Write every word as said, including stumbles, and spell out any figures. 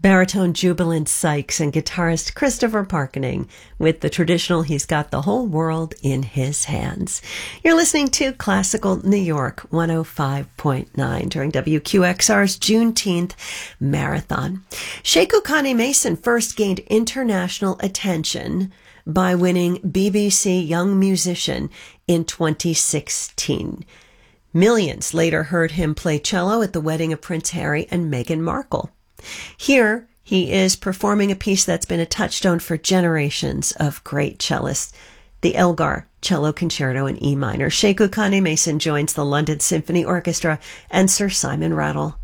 Baritone Jubilant Sykes and guitarist Christopher Parkening with the traditional He's Got the Whole World in His Hands. You're listening to Classical New York one oh five point nine during W Q X R's Juneteenth Marathon. Sheku Kane Mason first gained international attention by winning B B C Young Musician in twenty sixteen. Millions later heard him play cello at the wedding of Prince Harry and Meghan Markle. Here, he is performing a piece that's been a touchstone for generations of great cellists, the Elgar Cello Concerto in E minor. Sheku Kane Mason joins the London Symphony Orchestra and Sir Simon Rattle.